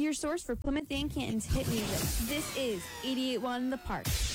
your source for Plymouth and Canton's hit music. This is 88.1 The Park.